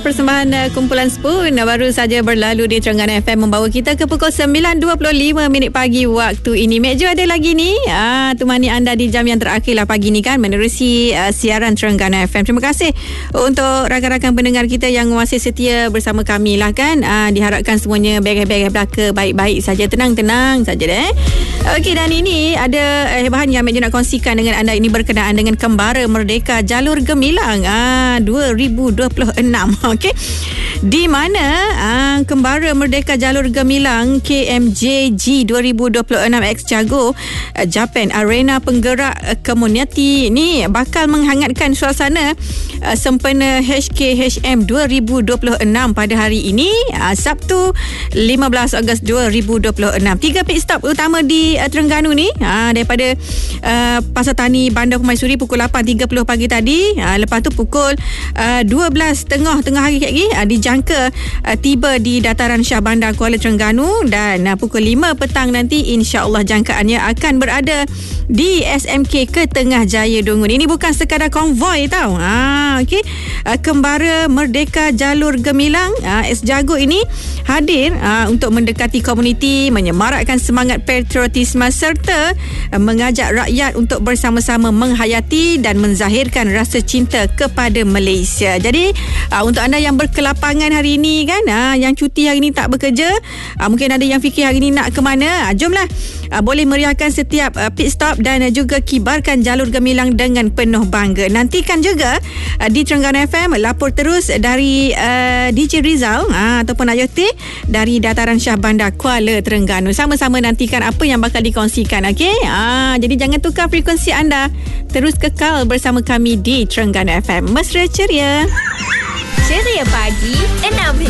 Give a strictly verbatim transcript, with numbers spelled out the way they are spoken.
persembahan uh, kumpulan Spoon uh, baru saja berlalu di Terengganu F M membawa kita ke pukul sembilan dua puluh lima minit pagi waktu ini. Mek Jo ada lagi ni uh, temani anda di jam yang terakhir lah pagi ni kan menerusi uh, siaran Terengganu F M. Terima kasih untuk rakan-rakan pendengar kita yang masih setia bersama kami lah kan. Uh, diharapkan semuanya beres-beres belaka, baik-baik saja, tenang-tenang saja deh. Okey, dan ini ada uh, bahan yang Mek Jo nak kongsikan dengan anda ini berkenaan dengan Kembara Merdeka Jalur Gemilang uh, dua ribu dua puluh enam. Okey, di mana uh, Kembara Merdeka Jalur Gemilang K M J G dua ribu dua puluh enam X Jago uh, Japan Arena Penggerak uh, Komuniti ni bakal menghangatkan suasana uh, sempena H K H M dua ribu dua puluh enam pada hari ini uh, Sabtu lima belas Ogos dua ribu dua puluh enam. Tiga pit stop utama di uh, Terengganu ni uh, daripada uh, Pasar Tani Bandar Permaisuri pukul lapan tiga puluh pagi tadi, uh, lepas tu pukul uh, dua belas tengah tengah hari lagi uh, dijangka uh, tiba di Dataran Shah Bandar Kuala Terengganu, dan uh, pukul lima petang nanti insya-Allah jangkaannya akan berada di S M K Ketengah Jaya Dungun. Ini bukan sekadar konvoi tau. Ha, okey. Uh, Kembara Merdeka Jalur Gemilang uh, S Jago ini hadir uh, untuk mendekati komuniti, menyemarakkan semangat patriotisme serta uh, mengajak rakyat untuk bersama-sama menghayati dan menzahirkan rasa cinta kepada Malaysia. Jadi uh, untuk anda yang berkelapangan hari ini kan, uh, yang cuti hari ini tak bekerja, uh, mungkin ada yang fikir hari ini nak ke mana, uh, jomlah uh, boleh meriahkan setiap uh, pit stop dan uh, juga kibarkan jalur gemilang dengan penuh bangga. Nantikan juga uh, di Terengganu F M lapor terus dari uh, D J Rizal uh, ataupun Ayote dari Dataran Shah Bandar Kuala Terengganu. Sama-sama nantikan apa yang bakal dikongsikan. Okey, uh, jadi jangan tukar frekuensi anda, terus kekal bersama kami di Terengganu F M. Mesra ceria. Ceria pagi enam